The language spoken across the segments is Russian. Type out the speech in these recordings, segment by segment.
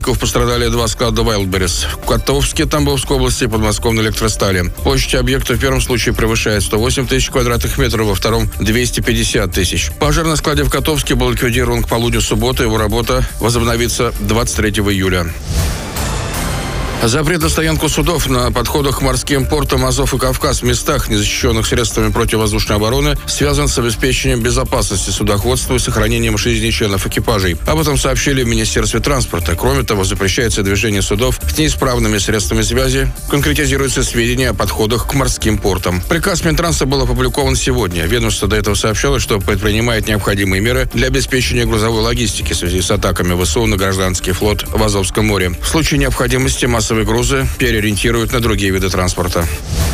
Пострадали 2 склада Wildberries. В Котовске, Тамбовской области, подмосковной Электростали. Площадь объекта в первом случае превышает 108 тысяч квадратных метров, во втором – 250 тысяч. Пожар на складе в Котовске был ликвидирован к полудню субботы. Его работа возобновится 23 июля. Запрет на стоянку судов на подходах к морским портам Азов и Кавказ в местах, не защищенных средствами противовоздушной обороны, связан с обеспечением безопасности судоходства и сохранением жизни членов экипажей. Об этом сообщили в Министерстве транспорта. Кроме того, запрещается движение судов с неисправными средствами связи, конкретизируются сведения о подходах к морским портам. Приказ Минтранса был опубликован сегодня. Ведомство до этого сообщало, что предпринимает необходимые меры для обеспечения грузовой логистики в связи с атаками ВСУ на гражданский флот в Азовском море. В случае необходимости массовые грузы переориентируют на другие виды транспорта.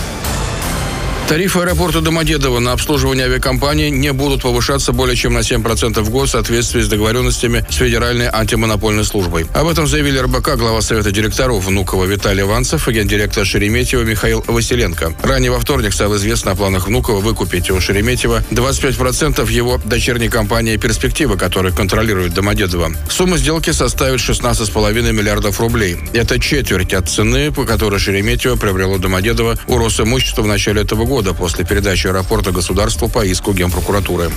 Тарифы аэропорта Домодедово на обслуживание авиакомпаний не будут повышаться более чем на 7% в год в соответствии с договоренностями с Федеральной антимонопольной службой. Об этом заявили РБК глава Совета директоров Внуково Виталий Иванцев и гендиректор Шереметьево Михаил Василенко. Ранее во вторник стало известно о планах Внуково выкупить у Шереметьево 25% его дочерней компании «Перспектива», которая контролирует Домодедово. Сумма сделки составит 16,5 миллиардов рублей. Это четверть от цены, по которой Шереметьево приобрело Домодедово у Росимущества в начале этого года, после передачи аэропорта государству по иску Генпрокуратуры.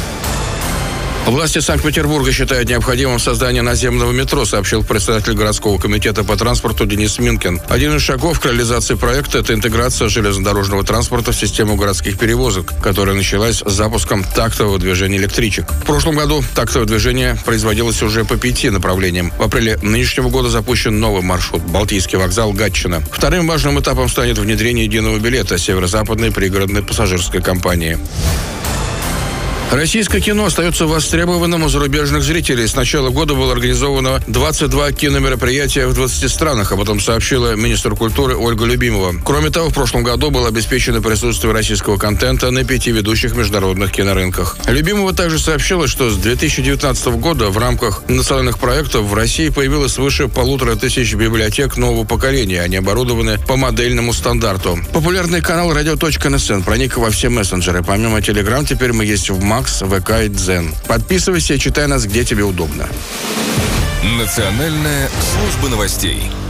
Власти Санкт-Петербурга считают необходимым создание наземного метро, сообщил председатель городского комитета по транспорту Денис Минкин. Один из шагов к реализации проекта – это интеграция железнодорожного транспорта в систему городских перевозок, которая началась с запуском тактового движения электричек. В прошлом году тактовое движение производилось уже по 5 направлениям. В апреле нынешнего года запущен новый маршрут – Балтийский вокзал, Гатчина. Вторым важным этапом станет внедрение единого билета северо-западной пригородной пассажирской компании. Российское кино остается востребованным у зарубежных зрителей. С начала года было организовано 22 киномероприятия в 20 странах. Об этом сообщила министр культуры Ольга Любимова. Кроме того, в прошлом году было обеспечено присутствие российского контента на 5 ведущих международных кинорынках. Любимова также сообщила, что с 2019 года в рамках национальных проектов в России появилось свыше 1500 библиотек нового поколения. Они оборудованы по модельному стандарту. Популярный канал radio.nsn проник во все мессенджеры. Помимо Telegram, теперь мы есть в Макс, ВК и Дзен. Подписывайся и читай нас, где тебе удобно. Национальная служба новостей.